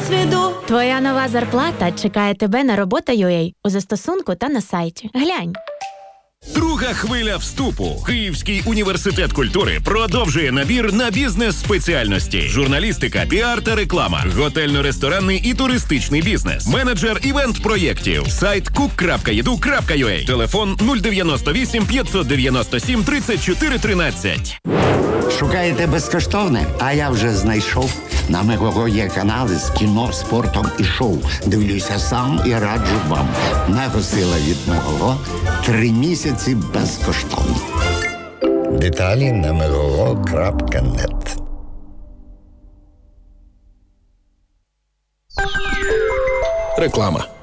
досвіду. Твоя нова зарплата чекає тебе на робота.ua у застосунку та на сайті. Глянь. Друга хвиля вступу. Київський університет культури продовжує набір на бізнес-спеціальності. Журналістика, піар та реклама. Готельно-ресторанний і туристичний бізнес. Менеджер івент-проєктів. Сайт cook.edu.ua. Телефон 098 597 34 13. Шукаєте безкоштовне? А я вже знайшов. На Мегого є канали з кіно, спортом і шоу. Дивлюся сам і раджу вам. Мегосила від Мегого. 3 місяці безкоштовно. Деталі на megogo.net. Реклама.